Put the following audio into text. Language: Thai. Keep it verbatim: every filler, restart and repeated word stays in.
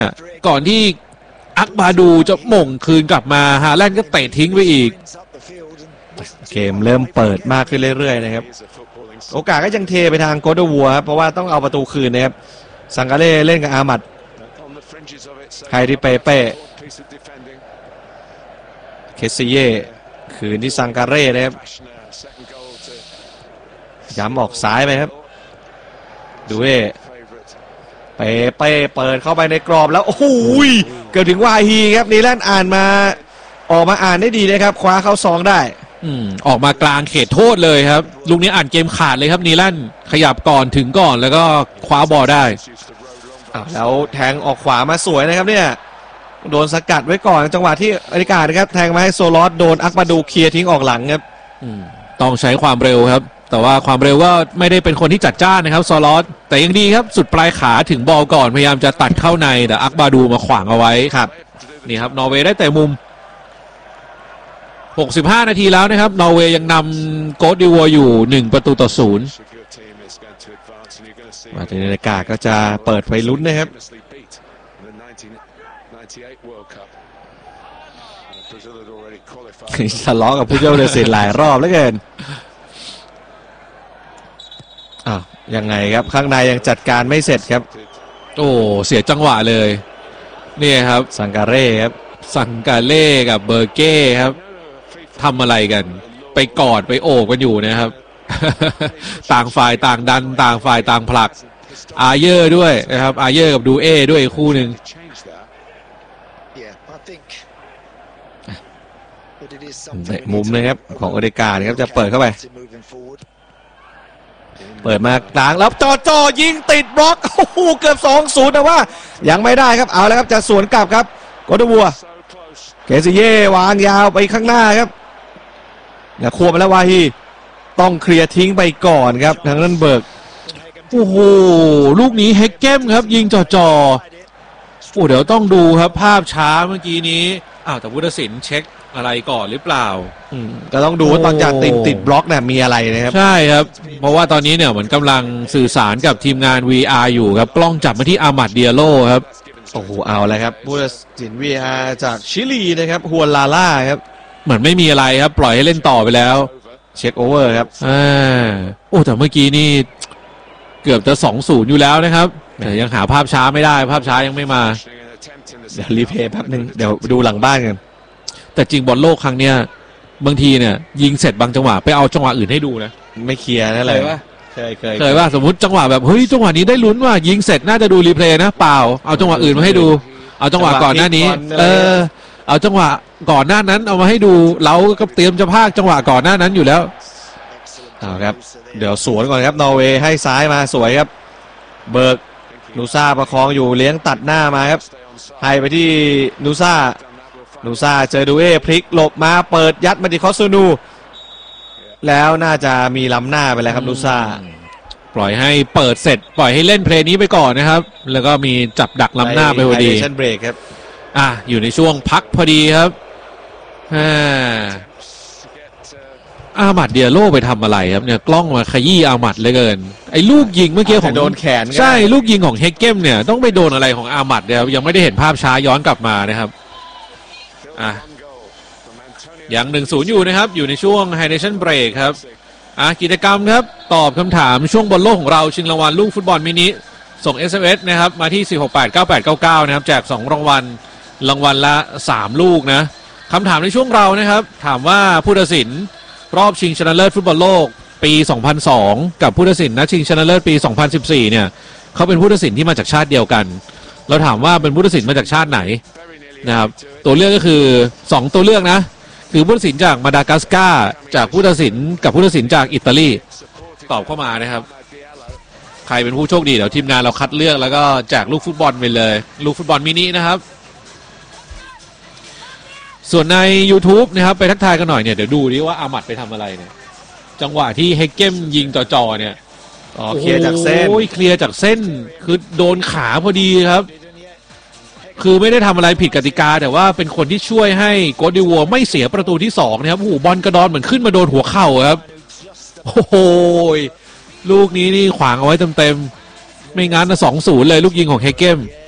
ก่อนที่อักบาดูจะหม่งคืนกลับมาฮาแลนด์ก็เตะทิ้งไปอีกเกมเริ่มเปิดมากขึ้นเรื่อยๆนะครับโอกาสก็ยังเทไปทางโกดวัวครับเพราะว่าต้องเอาประตูคืนนะครับซังกาเล่เล่นกับอามัดไฮริเปเป้เคซิเย่คืนที่ซังกาเล่นะครับย้ำออกซ้ายไปครับดูเอเปเป้เปิดเข้าไปในกรอบแล้วโอ้โหเกือบถึงวาฮีครับนีแลนด์อ่านมาออกมาอ่านได้ดีนะครับคว้าเข้าซองได้อืมออกมากลางเขตโทษเลยครับลูกนี้อ่านเกมขาดเลยครับนีแลนด์ขยับก่อนถึงก่อนแล้วก็คว้าบอลได้อ้าวแล้วแทงออกขวามาสวยนะครับเนี่ยโดนสกัดไว้ก่อนจังหวะที่อริกานะครับแทงมาให้โซลอสโดนอักบาดูเคลียร์ทิ้งออกหลังครับต้องใช้ความเร็วครับแต่ว่าความเร็วก็ไม่ได้เป็นคนที่จัดจ้านนะครับโซลอสแต่ยังดีครับสุดปลายขาถึงบอลก่อนพยายามจะตัดเข้าในแต่อักบาดูมาขวางเอาไว้ครับนี่ครับนอร์เวย์ได้แต่มุมหกสิบห้านาทีแล้วนะครับนอร์เวย์ยังนำโกดดิวัวอยู่หนึ่งประตูต่อศูนย์มาในอากาศก็จะเปิดไฟลุ้นนะครับทะเลาะกับผู้เจ้าเดซินหลายรอบแล้วเกินอ้าวยังไงครับข้างในยังจัดการไม่เสร็จครับโอ้เสียจังหวะเลยนี่ครับซังกาเร่ครับซังกาเล่กับเบอร์เก้ครับทำอะไรกันไปกอดไปโอบกันอยู่นะครับ ต่างฝ่ายต่างดันต่างฝ่ายต่างผลักอาเยอร์ด้วยนะครับอาเยอร์กับดูเอด้วยคู่หนึ่งมุมเลยครับของอเดกาครับจะเปิดเข้าไปเปิดมากลางแล้วจอจอยิงติดบล็อกโอ้โหเกือบ สองศูนย์ แต่ว่ายังไม่ได้ครับเอาแล้วครับจะสวนกลับครับโกดวัวเกซิเย่วางยาวไปข้างหน้าครับอย่าควบไปแล้ววาฮีต้องเคลียร์ทิ้งไปก่อนครับทางนั้นเบิร์กโอ้โหลูกนี้เฮกเกมครับยิงจ่อจ่อโอ้เดี๋ยวต้องดูครับภาพช้าเมื่อกี้นี้อ้าวแต่ผู้ตัดสินเช็คอะไรก่อนหรือเปล่าอืมก็ต้องดูว่าตอนจากติดติดบล็อกเนี่ยมีอะไรนะครับใช่ครับเพราะว่าตอนนี้เนี่ยเหมือนกำลังสื่อสารกับทีมงาน วี อาร์ อยู่ครับกล้องจับมาที่อามัดเดียโลครับโอ้โหเอาเลยครับผู้ตัดสิน วี อาร์ จากชิลีนะครับฮวนลาล่าครับเหมือนไม่มีอะไรครับปล่อยให้เล่นต่อไปแล้วเช็คโอเวอร์ครับอ่าโอ้แต่เมื่อกี้นี่เกือบจะ สองศูนย์ อยู่แล้วนะครับแต่ยังหาภาพช้าไม่ได้ภาพช้ายังไม่มาเดี๋ยวรีเพย์แป๊บนึงเดี๋ยวดูหลังบ้านกันแต่จริงบอลโลกครั้งเนี้ยบางทีเนี่ยยิงเสร็จบางจังหวะไปเอาจังหวะอื่นให้ดูนะไม่เคลียร์นั่นเลยเคยเคยเคยว่าสมมติจังหวะแบบเฮ้ยจังหวะนี้ได้ลุ้นว่ายิงเสร็จน่าจะดูรีเพลย์นะเปล่าเอาจังหวะอื่นมาให้ดูเอาจังหวะก่อนหน้านี้เออเอาจังหวะก่อนหน้านั้นเอามาให้ดูเราก็เตรียมจะพากจังหวะก่อนหน้านั้นอยู่แล้วเอาครับเดี๋ยวสวนก่อนครับนอร์เวย์ให้ซ้ายมาสวยครับเบิร์กนูซ่าประคองอยู่เลี้ยงตัดหน้ามาครับให้ไปที่นูซ่านูซ่าเจอดูเอพลิกหลบมาเปิดยัดมาที่คอสนูแล้วน่าจะมีล้ำหน้าไปแล้วครับนูซ่าปล่อยให้เปิดเสร็จปล่อยให้เล่นเพลย์นี้ไปก่อนนะครับแล้วก็มีจับดักล้ำหน้าไปพอดีไฮเดชั่นเบรกครับอ่ะอยู่ในช่วงพักพอดีครับอ่าอามัดเดียโลไปทำอะไรครับเนี่ยกล้องมาขยี้อามัดเลยเกินไอ้ลูกยิงเมื่อกี้ของโดนแขนใช่ลูกยิงของเฮกเกมเนี่ยต้องไปโดนอะไรของอามัดเดียวยังไม่ได้เห็นภาพช้าย้อนกลับมานะครับอ่ะยัง หนึ่งศูนย์ อยู่นะครับอยู่ในช่วงไฮเดชั่นเบรกครับอ่ะกิจกรรมครับตอบคำถามช่วงบอลโลกของเราชิงรางวัลลูกฟุตบอลมินิส่ง เอส เอ็ม เอส นะครับมาที่สี่ หก แปด เก้า แปด เก้า เก้านะครับแจกสองรางวัลรางวัลละสามลูกนะคำถามในช่วงเรานะครับถามว่าผู้ตัดสินรอบชิงชนะเลิศฟุตบอลโลกปีสองพันสองกับผู้ตัดสินนัดชิงชนะเลิศปีสองพันสิบสี่เนี่ยเขาเป็นผู้ตัดสินที่มาจากชาติเดียวกันเราถามว่าเป็นผู้ตัดสินมาจากชาติไหนนะครับตัวเลือกก็คือสองตัวเลือกนะคือผู้ตัดสินจากมาดากัสการ์จากผู้ตัดสินกับผู้ตัดสินจากอิตาลีตอบเข้ามานะครับใครเป็นผู้โชคดีเดี๋ยวทีมงานเราคัดเลือกแล้วก็แจกลูกฟุตบอลไปเลยลูกฟุตบอลมินินะครับส่วนใน YouTube นะครับไปทักทายกันหน่อยเนี่ยเดี๋ยวดูดิว่าอามัดไปทำอะไรเนี่ยจังหวะที่เฮกเกมยิงจ่อๆเนี่ยอ๋อเคลียร์จากเส้นโอ้ยเคลียร์จากเส้นคือโดนขาพอดีครับคือไม่ได้ทำอะไรผิดกติกาแต่ว่าเป็นคนที่ช่วยให้โกดิวัวไม่เสียประตูที่สองนะครับโอ้โหบอลกระดอนเหมือนขึ้นมาโดนหัวเข่าครับโอ้โหลูกนี้นี่ขวางเอาไว้เต็มๆไม่งั้นนะ สองศูนย์ เลยลูกยิงของเฮกเกม